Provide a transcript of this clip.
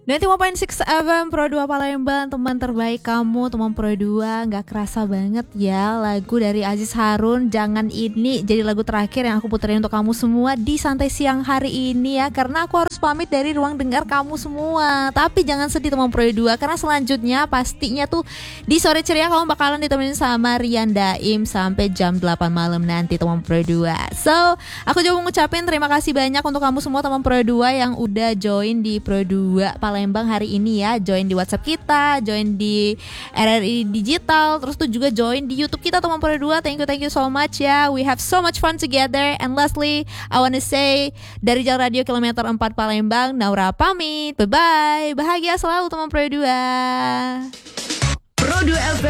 95.6 FM Pro 2 Palembang, teman terbaik kamu, teman Pro 2. Gak kerasa banget ya lagu dari Aziz Harun, Jangan Ini jadi lagu terakhir yang aku puterin untuk kamu semua di Santai Siang hari ini ya. Karena aku harus pamit dari ruang dengar kamu semua. Tapi jangan sedih teman Pro 2, karena selanjutnya pastinya tuh di Sore Ceria kamu bakalan ditemenin sama Rian Daim sampai jam 8 malam nanti teman Pro 2. So, aku juga mengucapin terima kasih banyak untuk kamu semua teman Pro 2 yang udah join di Pro 2 Palembang hari ini ya. Join di WhatsApp kita, join di RRI Digital, terus tuh juga join di YouTube kita teman Pro 2. Thank you so much ya. We have so much fun together. And lastly, I wanna say dari Jalan Radio Kilometer 4 Palembang, Naura pamit. Bye-bye. Bahagia selalu teman Pro 2. Pro 2 FM